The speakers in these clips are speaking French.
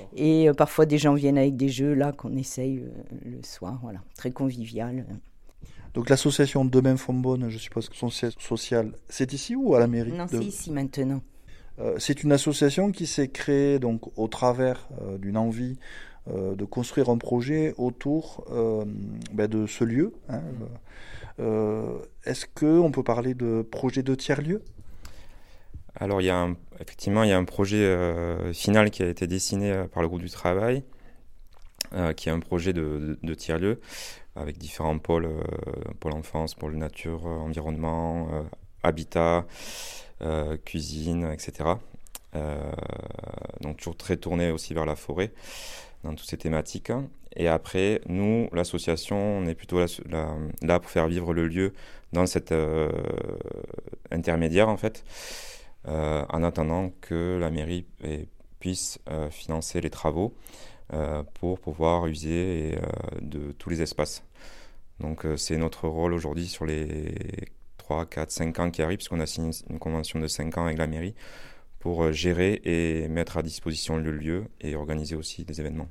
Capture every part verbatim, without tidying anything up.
Et euh, parfois des gens viennent avec des jeux là qu'on essaye euh, le soir, voilà, très convivial. Donc l'association Demain Fontbonne, je suppose que son siège social, c'est ici ou à la mairie? Non, de... c'est ici maintenant. Euh, c'est une association qui s'est créée donc au travers euh, d'une envie euh, de construire un projet autour euh, ben, de ce lieu. Hein. Euh, est-ce qu'on peut parler de projet de tiers-lieu? Alors il y a un, effectivement il y a un projet euh, final qui a été dessiné euh, par le groupe du travail, euh, qui est un projet de, de, de tiers-lieu avec différents pôles, euh, pôle enfance, pôle nature, euh, environnement, euh, habitat, euh, cuisine, et cetera. Euh, donc toujours très tourné aussi vers la forêt dans toutes ces thématiques. Et après, nous, l'association, on est plutôt là, là, là pour faire vivre le lieu dans cet euh, intermédiaire en fait, euh, en attendant que la mairie ait, puisse euh, financer les travaux euh, pour pouvoir user et, euh, de tous les espaces. Donc euh, c'est notre rôle aujourd'hui sur les trois, quatre, cinq ans qui arrivent, puisqu'on a signé une convention de cinq ans avec la mairie pour gérer et mettre à disposition le lieu et organiser aussi des événements.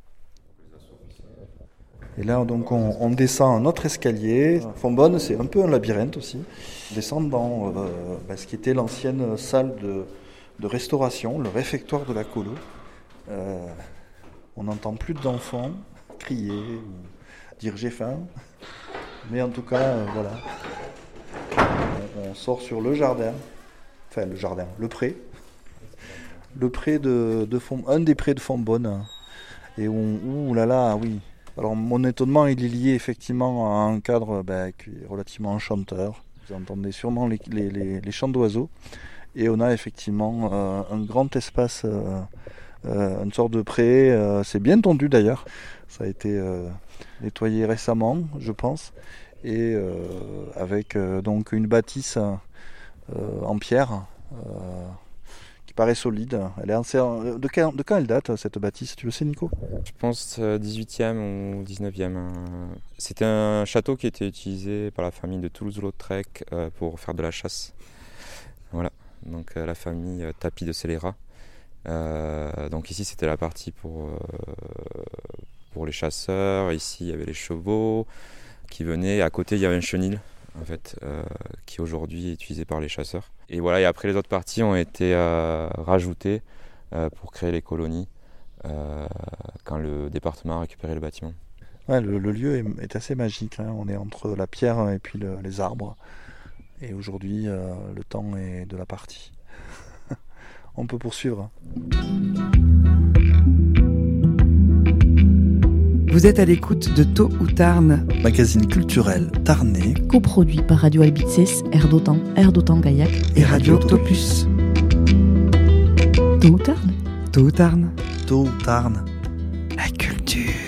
Et là, donc, on, on descend un autre escalier. Fontbonne, c'est un peu un labyrinthe aussi. On descend dans euh, bah, ce qui était l'ancienne salle de, de restauration, le réfectoire de la colo. Euh, on n'entend plus d'enfants crier ou dire j'ai faim. Mais en tout cas, euh, voilà. On, on sort sur le jardin. Enfin, le jardin, le pré. Le pré de, de Font, un des prés de Fontbonne. Et on, ouh là là, oui. Alors mon étonnement, il est lié effectivement à un cadre ben, qui est relativement enchanteur. Vous entendez sûrement les, les, les, les chants d'oiseaux. Et on a effectivement euh, un grand espace, euh, euh, une sorte de pré. Euh, c'est bien tendu d'ailleurs. Ça a été euh, nettoyé récemment, je pense. Et euh, avec euh, donc une bâtisse euh, en pierre. Euh, paraît solide. Elle est assez... de, quand, de quand elle date, cette bâtisse? Tu le sais, Nico? Je pense dix-huitième ou dix-neuvième. C'était un château qui était utilisé par la famille de Toulouse-Lautrec pour faire de la chasse. Voilà, donc la famille Tapis de Scélérat. Euh, donc ici, c'était la partie pour, pour les chasseurs. Ici, il y avait les chevaux qui venaient. À côté, il y avait un chenil, en fait, euh, qui aujourd'hui est utilisé par les chasseurs. Et voilà, et après les autres parties ont été euh, rajoutées euh, pour créer les colonies euh, quand le département a récupéré le bâtiment. Ouais, le, le lieu est, est assez magique, hein. On est entre la pierre et puis le, les arbres. Et aujourd'hui, euh, le temps est de la partie. On peut poursuivre. Vous êtes à l'écoute de Tôt ou Tarn, magazine culturel tarnais, coproduit par Radio Albices, Air d'Otan, Air d'Otan Gaillac et Radio Octopus. Tôt ou Tarn Tôt ou Tarn Tôt ou Tarn